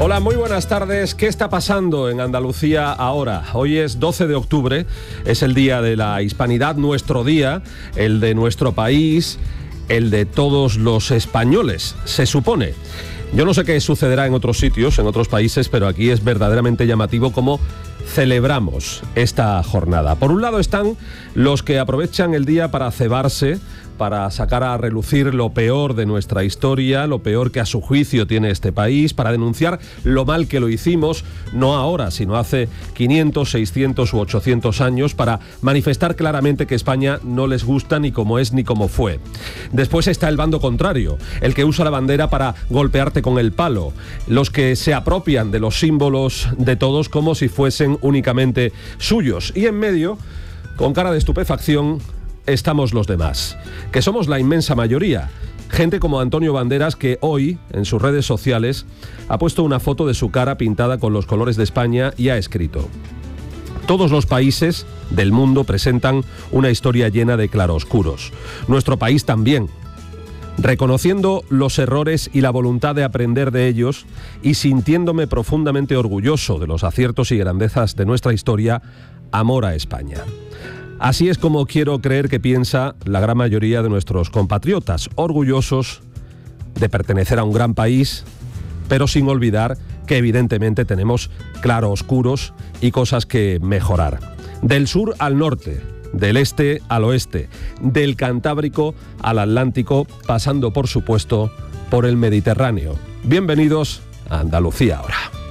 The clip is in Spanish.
Hola, muy buenas tardes. ¿Qué está pasando en Andalucía ahora? Hoy es 12 de octubre, es el día de la hispanidad, nuestro día, el de nuestro país, el de todos los españoles, se supone. Yo no sé qué sucederá en otros sitios, en otros países, pero aquí es verdaderamente llamativo cómo celebramos esta jornada. Por un lado están los que aprovechan el día para cebarse, para sacar a relucir lo peor de nuestra historia, lo peor que a su juicio tiene este país, para denunciar lo mal que lo hicimos, no ahora, sino hace 500, 600 u 800 años, para manifestar claramente que España no les gusta ni como es ni como fue. Después está el bando contrario, el que usa la bandera para golpearte con el palo, los que se apropian de los símbolos de todos como si fuesen únicamente suyos. Y en medio, con cara de estupefacción, estamos los demás, que somos la inmensa mayoría. Gente como Antonio Banderas, que hoy, en sus redes sociales, ha puesto una foto de su cara pintada con los colores de España y ha escrito: todos los países del mundo presentan una historia llena de claroscuros. Nuestro país también. Reconociendo los errores y la voluntad de aprender de ellos y sintiéndome profundamente orgulloso de los aciertos y grandezas de nuestra historia, amor a España. Así es como quiero creer que piensa la gran mayoría de nuestros compatriotas, orgullosos de pertenecer a un gran país, pero sin olvidar que evidentemente tenemos claroscuros y cosas que mejorar. Del sur al norte, del este al oeste, del Cantábrico al Atlántico, pasando por supuesto por el Mediterráneo. Bienvenidos a Andalucía ahora.